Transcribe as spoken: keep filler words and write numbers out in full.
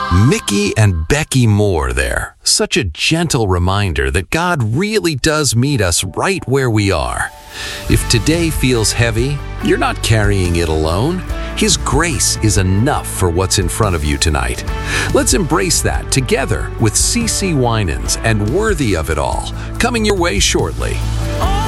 Mickey and Becky Moore there. Such a gentle reminder that God really does meet us right where we are. If today feels heavy, you're not carrying it alone. His grace is enough for what's in front of you tonight. Let's embrace that together with CeCe Winans and Worthy of It All, coming your way shortly.